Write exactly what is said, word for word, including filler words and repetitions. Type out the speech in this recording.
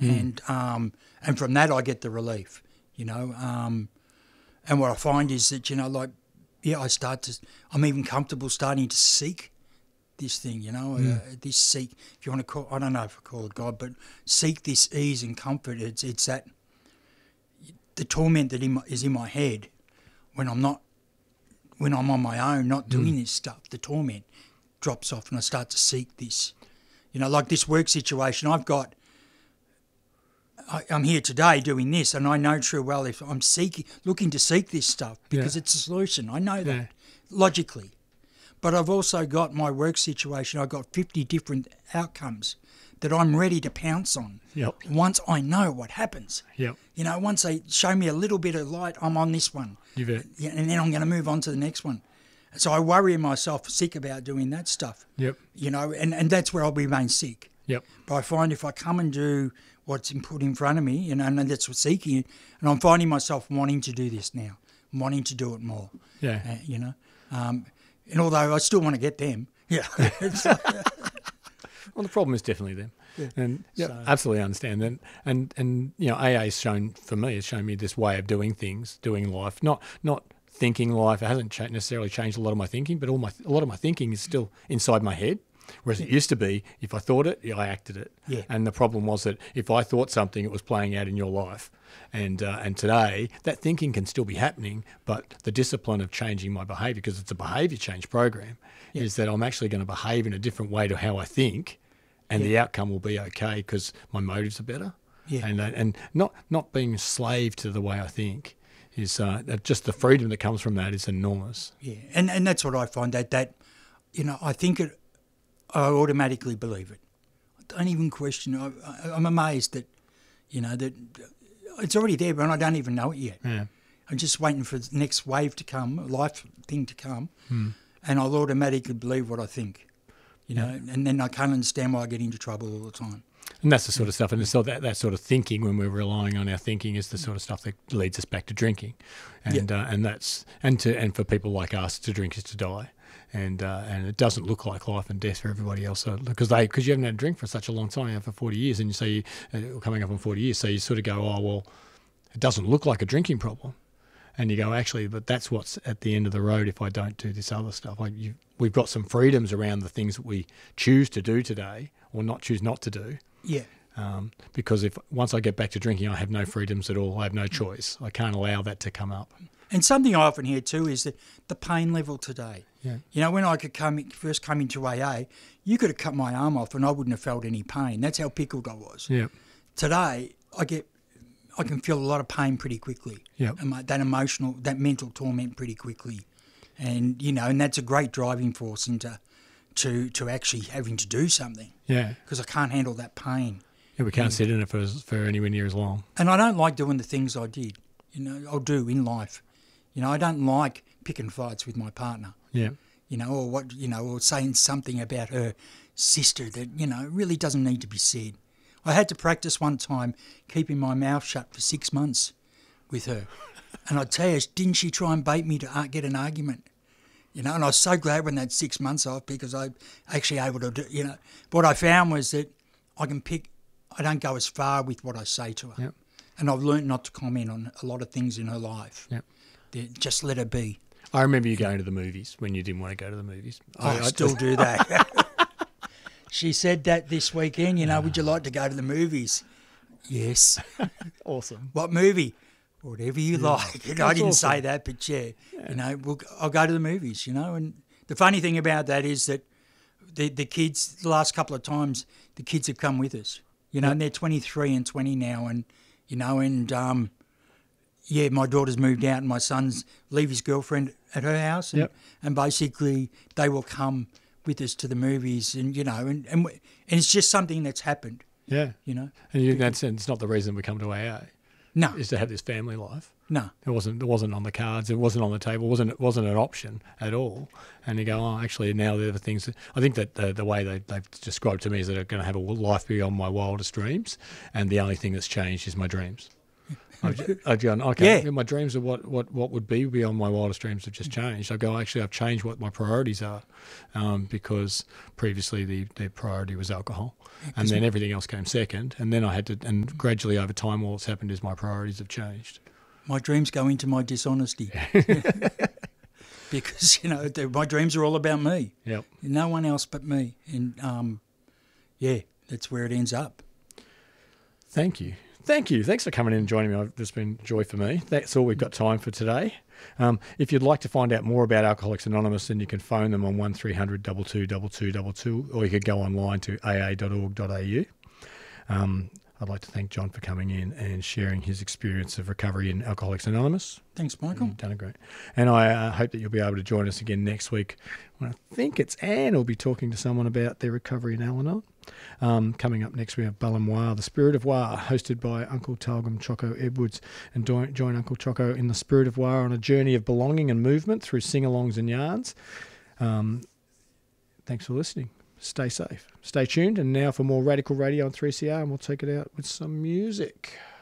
Mm. And um, and from that I get the relief, you know. Um, and what I find is that, you know, like, yeah, I start to, I'm even comfortable starting to seek this thing, you know, Mm. uh, this seek, if you want to call, I don't know if I call it God, but seek this ease and comfort. It's it's that, the torment that in my, is in my head when I'm not, when I'm on my own, not doing Mm. this stuff, the torment drops off and I start to seek this. You know, like this work situation I've got, I, I'm here today doing this, and I know true well if I'm seeking, looking to seek this stuff because Yeah. it's a solution. I know that Yeah. logically. But I've also got my work situation. I've got fifty different outcomes that I'm ready to pounce on. Yep. Once I know what happens. Yep. You know, once they show me a little bit of light, I'm on this one. You bet. Yeah, and then I'm going to move on to the next one. So I worry myself sick about doing that stuff. Yep. You know, and, and that's where I'll remain sick. Yep. But I find if I come and do what's put in front of me, you know, and that's what seeking, and I'm finding myself wanting to do this now, wanting to do it more. Yeah. Uh, you know, um, and although I still want to get them, yeah. Well, the problem is definitely them. Yeah. And yeah, So- absolutely understand that. And and you know, A A's shown for me, it's shown me this way of doing things, doing life, not not thinking life. It hasn't cha- necessarily changed a lot of my thinking, but all my a lot of my thinking is still inside my head. Whereas it used to be, if I thought it, I acted it. Yeah. And the problem was that if I thought something, it was playing out in your life. And uh, and today, that thinking can still be happening, but the discipline of changing my behaviour, because it's a behaviour change program, Yeah. is that I'm actually going to behave in a different way to how I think, and the outcome will be okay because my motives are better. Yeah. And uh, and not not being a slave to the way I think is uh, that just the freedom that comes from that is enormous. Yeah, and and that's what I find, that that, you know, I think it, I automatically believe it. I don't even question. I, I, I'm amazed that, you know, that it's already there, but I don't even know it yet. Yeah. I'm just waiting for the next wave to come, a life thing to come, Hmm. and I'll automatically believe what I think. You know, and then I can't understand why I get into trouble all the time. And that's the sort of stuff, and it's so that, that sort of thinking, when we're relying on our thinking, is the sort of stuff that leads us back to drinking, and uh, and that's and to and for people like us, to drink is to die, and uh, and it doesn't look like life and death for everybody else, so, because they because you haven't had a drink for such a long time, you have for forty years, and you say you, uh, coming up on forty years, so you sort of go, oh well, it doesn't look like a drinking problem. And you go, actually, but that's what's at the end of the road if I don't do this other stuff. Like you, we've got some freedoms around the things that we choose to do today or not choose not to do. Yeah, Um, because if once I get back to drinking, I have no freedoms at all. I have no choice. I can't allow that to come up. and something I often hear too is that the pain level today. Yeah. You know, when I could come first come into A A, you could have cut my arm off and I wouldn't have felt any pain. That's how pickled I was. Yeah. Today, I get, I can feel a lot of pain pretty quickly. Yep. And my, that emotional, that mental torment pretty quickly, and you know, and that's a great driving force into, to to actually having to do something, Yeah. because I can't handle that pain, Yeah. We can't sit in it for for anywhere near as long. and I don't like doing the things I did. You know, I'll do in life. You know, I don't like picking fights with my partner. Yeah. You know, or what, you know, or saying something about her sister that, you know, really doesn't need to be said. I had to practice one time keeping my mouth shut for six months with her. And I tell you, didn't she try and bait me to ar- get an argument? You know, and I was so glad when that six months off, because I actually able to do, you know, what I found was that I can pick, I don't go as far with what I say to her. Yep. And I've learnt not to comment on a lot of things in her life. Yep. That just let her be. I remember you going to the movies when you didn't want to go to the movies. I, I still do that. She said that this weekend, you know, would you like to go to the movies? Yes. Awesome. What movie? Whatever you like. You know, I That's didn't awesome. say that, but yeah, you know, we'll, I'll go to the movies, you know. And the funny thing about that is that the, the kids, the last couple of times, the kids have come with us, you know, and they're twenty-three and twenty now. And, you know, and, um, yeah, my daughter's moved out and my son's leave his girlfriend at her house. And, Yep. and basically they will come with us to the movies, and, you know, and, and, we- and it's just something that's happened, Yeah. you know. And you, that's it's not the reason we come to A A. No, Is to have this family life. no. It wasn't. It wasn't on the cards. It wasn't on the table. It wasn't. It wasn't an option at all. And you go, oh, actually, now there are things. That, I think that the, the way they, they've described to me is that I'm going to have a life beyond my wildest dreams, and the only thing that's changed is my dreams. I, I, John, okay, Yeah. my dreams of what, what, what would be beyond my wildest dreams have just changed. I go, actually, I've changed what my priorities are, um, because previously the, the priority was alcohol, and then everything else came second, and then I had to, and gradually over time, all that's happened is my priorities have changed. My dreams go into my dishonesty. Because, you know, the- my dreams are all about me. Yep. No one else but me. And, um, yeah, that's where it ends up. Thank you. Thank you. Thanks for coming in and joining me. It's been a joy for me. That's all we've got time for today. Um, if you'd like to find out more about Alcoholics Anonymous, then you can phone them on one three hundred two two two two two two, or you could go online to a a dot org dot a u. Um, I'd like to thank John for coming in and sharing his experience of recovery in Alcoholics Anonymous. Thanks, Michael. You've done a great. And I uh, hope that you'll be able to join us again next week when I think it's Anne will be talking to someone about their recovery in Al-Anon. Um, coming up next, we have Balamwa, the Spirit of Wa, hosted by Uncle Talgum Choco Edwards. And do- join Uncle Choco in the Spirit of Wa on a journey of belonging and movement through sing-alongs and yarns. Um, thanks for listening. Stay safe. Stay tuned. And now for more Radical Radio on three C R, and we'll take it out with some music.